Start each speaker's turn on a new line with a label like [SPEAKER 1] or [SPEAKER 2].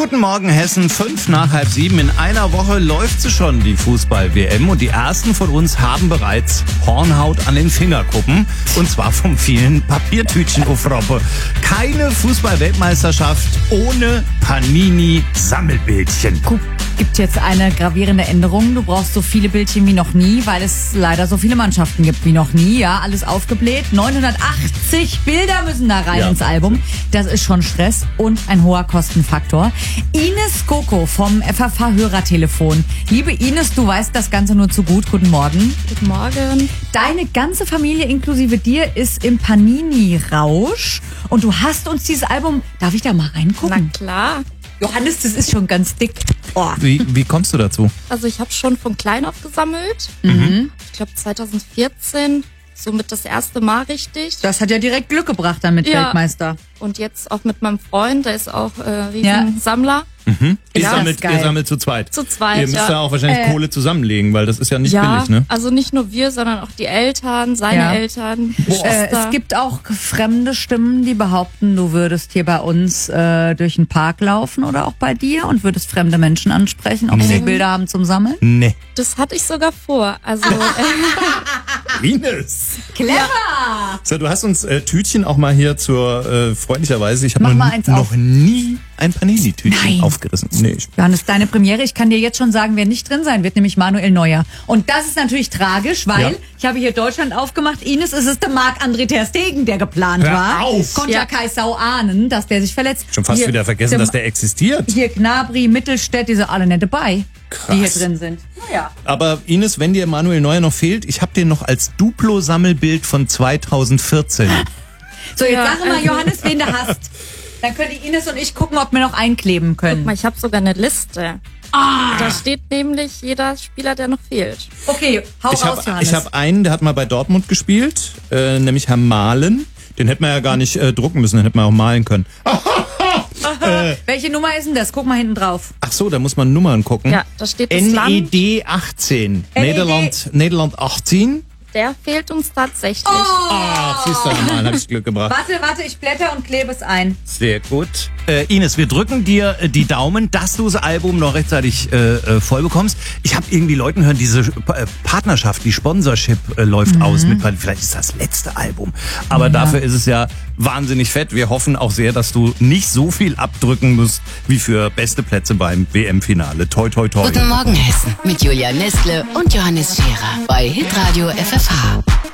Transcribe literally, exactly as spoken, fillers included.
[SPEAKER 1] Guten Morgen Hessen, fünf nach halb sieben. In einer Woche läuft sie schon, die Fußball-W M. Und die ersten von uns haben bereits Hornhaut an den Fingerkuppen. Und zwar vom vielen Papiertütchen auf Roppe. Keine Fußball-Weltmeisterschaft ohne Panini-Sammelbildchen.
[SPEAKER 2] Guck, gibt jetzt eine gravierende Änderung. Du brauchst so viele Bildchen wie noch nie, weil es leider so viele Mannschaften gibt wie noch nie. Ja, alles aufgebläht. neunhundertachtzig Bilder müssen da rein ja. ins Album. Das ist schon Stress und ein hoher Kostenfaktor. Ines Koko vom F F H-Hörertelefon. Liebe Ines, du weißt das Ganze nur zu gut. Guten Morgen.
[SPEAKER 3] Guten Morgen.
[SPEAKER 2] Deine ganze Familie inklusive dir ist im Panini-Rausch. Und du hast uns dieses Album... Darf ich da mal reingucken?
[SPEAKER 3] Na klar.
[SPEAKER 2] Johannes, das ist schon ganz dick. Oh.
[SPEAKER 1] Wie, wie kommst du dazu?
[SPEAKER 3] Also ich habe schon von klein auf gesammelt.
[SPEAKER 2] Mhm.
[SPEAKER 3] Ich glaube zwanzig vierzehn, somit das erste Mal richtig.
[SPEAKER 2] Das hat ja direkt Glück gebracht dann mit
[SPEAKER 3] Ja.
[SPEAKER 2] Weltmeister.
[SPEAKER 3] Und jetzt auch mit meinem Freund, der ist auch äh,
[SPEAKER 2] Ja.
[SPEAKER 3] Riesensammler.
[SPEAKER 1] Mhm. Ihr,
[SPEAKER 2] Ja,
[SPEAKER 1] sammelt,
[SPEAKER 2] ist geil.
[SPEAKER 1] ihr sammelt zu zweit.
[SPEAKER 3] Zu zweit,
[SPEAKER 1] Ihr müsst
[SPEAKER 3] ja.
[SPEAKER 1] ja auch wahrscheinlich
[SPEAKER 2] Äh,
[SPEAKER 1] Kohle zusammenlegen, weil das ist ja nicht
[SPEAKER 3] Ja,
[SPEAKER 1] billig, ne?
[SPEAKER 3] also nicht nur wir, sondern auch die Eltern, seine
[SPEAKER 2] Ja.
[SPEAKER 3] Eltern,
[SPEAKER 2] Äh,
[SPEAKER 3] Geschwister.
[SPEAKER 2] es gibt auch fremde Stimmen, die behaupten, du würdest hier bei uns äh, durch den Park laufen oder auch bei dir und würdest fremde Menschen ansprechen, ob sie
[SPEAKER 1] Nee.
[SPEAKER 2] Bilder haben zum Sammeln.
[SPEAKER 1] Nee.
[SPEAKER 3] Das hatte ich sogar vor. Also äh,
[SPEAKER 1] Ines!
[SPEAKER 2] Clever!
[SPEAKER 1] So, du hast uns äh, Tütchen auch mal hier zur, äh, freundlicherweise, ich habe
[SPEAKER 2] Mach
[SPEAKER 1] noch,
[SPEAKER 2] mal eins
[SPEAKER 1] noch
[SPEAKER 2] auf.
[SPEAKER 1] nie ein Panini-Tütchen
[SPEAKER 2] Nein.
[SPEAKER 1] aufgerissen. Nee, ich,
[SPEAKER 2] Johannes, deine Premiere, ich kann dir jetzt schon sagen, wer nicht drin sein wird, nämlich Manuel Neuer. Und das ist natürlich tragisch, weil
[SPEAKER 1] Ja.
[SPEAKER 2] ich habe hier Deutschland aufgemacht. Ines, es ist der Marc-André ter Stegen, der geplant
[SPEAKER 1] Hör
[SPEAKER 2] war.
[SPEAKER 1] auf!
[SPEAKER 2] Konnte ja Kai Sau ahnen, dass der sich verletzt.
[SPEAKER 1] schon fast
[SPEAKER 2] Hier,
[SPEAKER 1] wieder vergessen,
[SPEAKER 2] der
[SPEAKER 1] dass der existiert.
[SPEAKER 2] Hier Gnabry, Mittelstädt, die sind alle nicht dabei, die hier
[SPEAKER 1] Krass.
[SPEAKER 2] drin sind. Naja.
[SPEAKER 1] Aber Ines, wenn dir Manuel Neuer noch fehlt, ich habe den noch als Duplo-Sammelbild von zweitausendvierzehn.
[SPEAKER 2] So, jetzt
[SPEAKER 3] Ja,
[SPEAKER 2] sag mal,
[SPEAKER 3] also-
[SPEAKER 2] Johannes, wen du hast. Dann können die Ines und ich gucken, ob wir noch einkleben
[SPEAKER 3] guck
[SPEAKER 2] können.
[SPEAKER 3] mal, ich habe sogar eine Liste.
[SPEAKER 2] Ah.
[SPEAKER 3] Da steht nämlich jeder Spieler, der noch fehlt.
[SPEAKER 2] Okay, hau
[SPEAKER 1] Ich
[SPEAKER 2] raus,
[SPEAKER 1] habe
[SPEAKER 2] Johannes.
[SPEAKER 1] ich hab einen, der hat mal bei Dortmund gespielt, äh, nämlich Herr Mahlen. Den hätten wir ja gar nicht äh, drucken müssen, den hätten wir auch malen können.
[SPEAKER 2] Welche Nummer ist denn das? Guck mal hinten drauf.
[SPEAKER 1] Ach so, da muss man Nummern gucken.
[SPEAKER 3] Ja, da steht das
[SPEAKER 1] N E
[SPEAKER 3] Land.
[SPEAKER 1] D achtzehn.
[SPEAKER 2] N E D
[SPEAKER 1] Nederland, Nederland achtzehn.
[SPEAKER 3] Der fehlt uns tatsächlich.
[SPEAKER 1] Ah, siehst du mal, hab ich Glück gebracht.
[SPEAKER 2] Warte, warte, ich blätter und klebe es ein.
[SPEAKER 1] Sehr gut. Äh, Ines, wir drücken dir äh, die Daumen, dass du das Album noch rechtzeitig äh, äh, voll bekommst. Ich habe irgendwie Leuten hören, diese äh, Partnerschaft, die Sponsorship äh, läuft aus mit, vielleicht ist das letzte Album. Aber
[SPEAKER 2] Ja.
[SPEAKER 1] dafür ist es ja wahnsinnig fett. Wir hoffen auch sehr, dass du nicht so viel abdrücken musst wie für beste Plätze beim W M-Finale. Toi, toi, toi.
[SPEAKER 4] Guten Morgen Hessen mit Julia Nestle und Johannes Scherer bei Hitradio F F H.